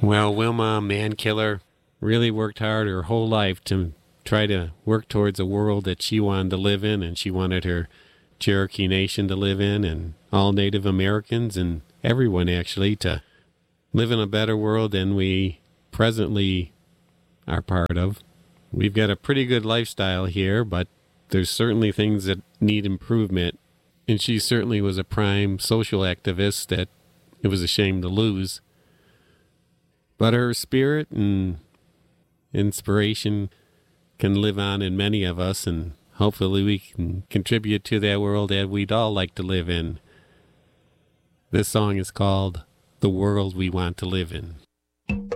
Well, Wilma Mankiller really worked hard her whole life to try to work towards a world that she wanted to live in, and she wanted her Cherokee Nation to live in, and all Native Americans and everyone actually to live in a better world than we presently are part of. We've got a pretty good lifestyle here, but there's certainly things that need improvement, and she certainly was a prime social activist that it was a shame to lose. But her spirit and inspiration can live on in many of us, and hopefully we can contribute to that world that we'd all like to live in. This song is called The World We Want to Live In.